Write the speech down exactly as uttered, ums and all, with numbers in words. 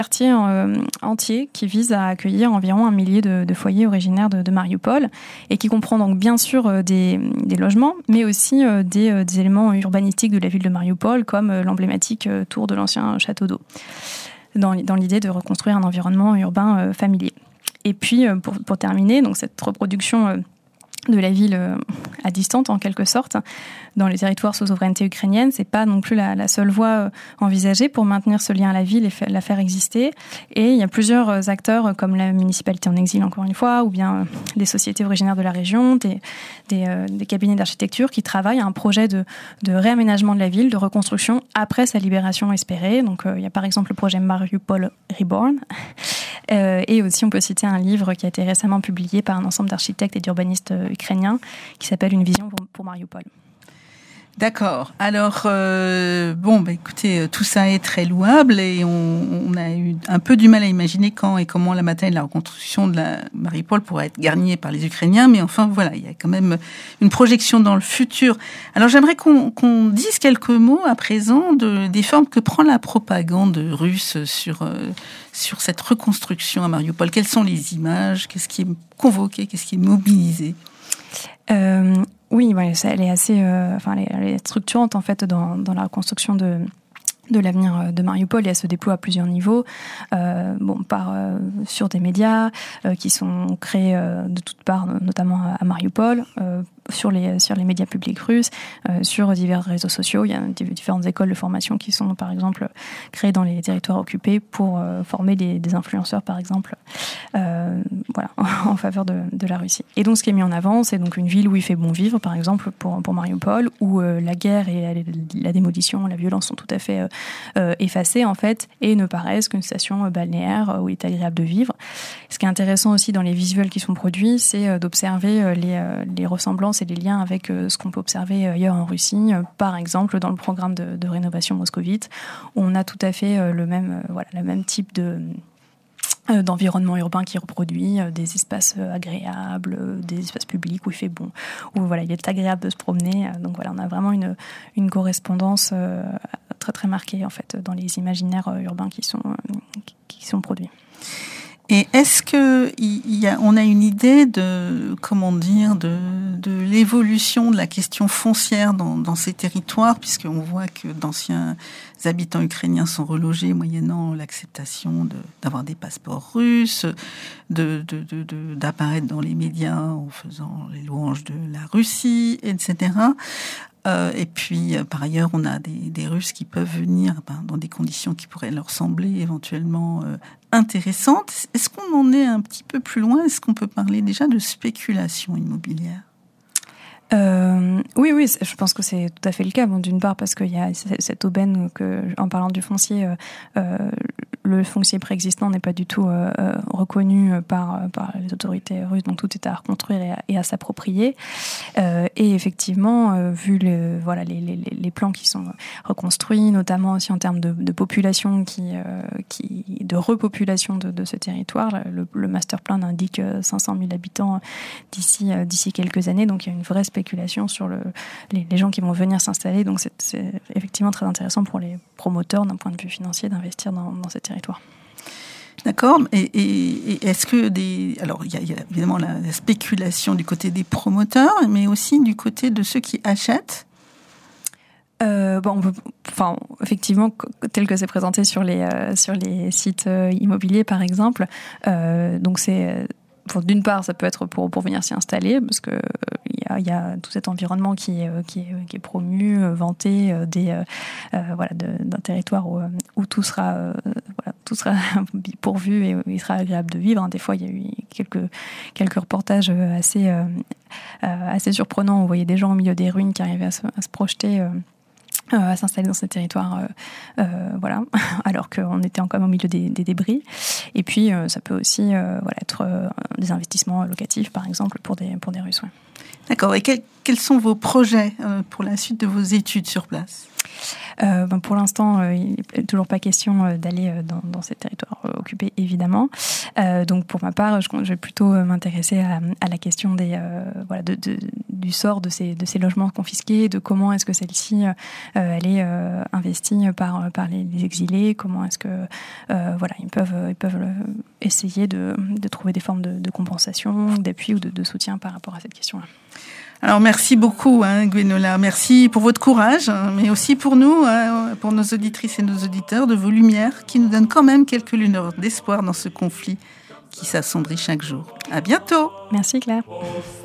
quartier euh, entier qui vise à accueillir environ un millier de, de foyers originaires de, de Mariupol et qui comprend donc bien sûr euh, des, des logements, mais aussi euh, des, euh, des éléments urbanistiques de la ville de Mariupol, comme euh, l'emblématique euh, tour de l'ancien château d'eau, dans, dans l'idée de reconstruire un environnement urbain euh, familier. Et puis, euh, pour, pour terminer, donc cette reproduction euh, de la ville euh, à distance, en quelque sorte, dans les territoires sous souveraineté ukrainienne, c'est pas non plus la, la seule voie euh, envisagée pour maintenir ce lien à la ville et fa- la faire exister. Et il y a plusieurs acteurs, euh, comme la municipalité en exil, encore une fois, ou bien euh, des sociétés originaires de la région, des, des, euh, des cabinets d'architecture qui travaillent à un projet de, de réaménagement de la ville, de reconstruction après sa libération espérée. Donc, euh, il y a par exemple le projet Mariupol Reborn. Euh, et aussi, on peut citer un livre qui a été récemment publié par un ensemble d'architectes et d'urbanistes euh, ukrainiens qui s'appelle « Une vision pour, pour Mariupol ». D'accord. Alors, euh, bon, bah, écoutez, tout ça est très louable et on, on a eu un peu du mal à imaginer quand et comment la bataille de la reconstruction de la Mariupol pourrait être gagnée par les Ukrainiens. Mais enfin, voilà, il y a quand même une projection dans le futur. Alors, j'aimerais qu'on, qu'on dise quelques mots à présent de, des formes que prend la propagande russe sur, euh, sur cette reconstruction à Mariupol. Quelles sont les images? Qu'est-ce qui est convoqué? Qu'est-ce qui est mobilisé? Euh... Oui, ouais, elle est assez, euh, enfin, elle est, elle est structurante en fait dans, dans la reconstruction de de l'avenir de Mariupol, et elle se déploie à plusieurs niveaux. Euh, bon, par euh, sur des médias euh, qui sont créés euh, de toutes parts, notamment à, à Mariupol, euh, sur les sur les médias publics russes, euh, sur divers réseaux sociaux. Il y a différentes écoles de formation qui sont, par exemple, créées dans les territoires occupés pour euh, former des, des influenceurs, par exemple, euh, voilà, en faveur de, de la Russie. Et donc, ce qui est mis en avant, c'est donc une ville où il fait bon vivre, par exemple, pour pour Mariupol, où euh, la guerre et la, la démolition, la violence sont tout à fait euh, euh, effacées, en fait, et ne paraissent qu'une station balnéaire où il est agréable de vivre. Ce qui est intéressant aussi dans les visuels qui sont produits, c'est euh, d'observer euh, les, euh, les ressemblances et les liens avec euh, ce qu'on peut observer ailleurs en Russie. Euh, par exemple, dans le programme de, de rénovation moscovite, on a tout à fait euh, le même, euh, voilà, le même type de euh, d'environnement urbain qui reproduit, euh, des espaces euh, agréables, euh, des espaces publics où il fait bon, où voilà, il est agréable de se promener. Euh, donc voilà, on a vraiment une, une correspondance euh, très très marquée en fait dans les imaginaires euh, urbains qui sont, euh, qui sont produits. Et est-ce que il y a, on a une idée de, comment dire, de, de l'évolution de la question foncière dans, dans ces territoires, puisqu'on voit que d'anciens habitants ukrainiens sont relogés moyennant l'acceptation de, d'avoir des passeports russes, de, de, de, de, d'apparaître dans les médias en faisant les louanges de la Russie, et cetera. Euh, et puis, euh, par ailleurs, on a des, des Russes qui peuvent venir ben, dans des conditions qui pourraient leur sembler éventuellement euh, intéressantes. Est-ce qu'on en est un petit peu plus loin? Est-ce qu'on peut parler déjà de spéculation immobilière? Euh, oui, oui, je pense que c'est tout à fait le cas. Bon, d'une part parce qu'il y a cette aubaine que, en parlant du foncier, euh, euh, le foncier préexistant n'est pas du tout euh, reconnu par par les autorités russes, donc tout est à reconstruire et à, et à s'approprier. Euh, et effectivement, euh, vu le voilà les, les les plans qui sont reconstruits, notamment aussi en termes de, de population qui euh, qui de repopulation de, de ce territoire, le, le master plan indique cinq cent mille habitants d'ici d'ici quelques années, donc il y a une vraie spéculation spéculation sur le, les, les gens qui vont venir s'installer. Donc c'est, c'est effectivement très intéressant pour les promoteurs d'un point de vue financier d'investir dans, dans ces territoires. D'accord. Et, et, et est-ce que des... Alors, il y a, il y a évidemment la, la spéculation du côté des promoteurs, mais aussi du côté de ceux qui achètent. Euh, bon, on peut, enfin, effectivement, tel que c'est présenté sur les, euh, sur les sites euh, immobiliers, par exemple, euh, donc c'est... Pour, d'une part, ça peut être pour, pour venir s'y installer, parce que il y a, y a tout cet environnement qui est, qui est, qui est promu, vanté, des, euh, voilà, de, d'un territoire où, où tout sera, euh, voilà, tout sera pourvu et où il sera agréable de vivre. Des fois, il y a eu quelques, quelques reportages assez, euh, assez surprenants. On voyait des gens au milieu des ruines qui arrivaient à se, à se projeter. Euh, à s'installer dans ces territoires, euh, euh, voilà, alors qu'on était encore au milieu des, des débris. Et puis, euh, ça peut aussi euh, voilà, être euh, des investissements locatifs, par exemple, pour des, pour des Russes. Ouais. D'accord. Et quel, quels sont vos projets euh, pour la suite de vos études sur place ? euh, ben Pour l'instant, euh, il n'est toujours pas question d'aller dans, dans ces territoires occupés, évidemment. Euh, donc pour ma part, je, je vais plutôt m'intéresser à, à la question des, euh, voilà, de, de, du sort de ces, de ces logements confisqués, de comment est-ce que celle-ci euh, elle est euh, investie par, par les, les exilés, comment est-ce que euh, voilà, ils peuvent, ils peuvent essayer de, de trouver des formes de, de compensation, d'appui ou de, de soutien par rapport à cette question-là. Alors merci beaucoup, hein, Gwenola. Merci pour votre courage, hein, mais aussi pour nous, hein, pour nos auditrices et nos auditeurs, de vos lumières qui nous donnent quand même quelques lueurs d'espoir dans ce conflit qui s'assombrit chaque jour. À bientôt. Merci Claire.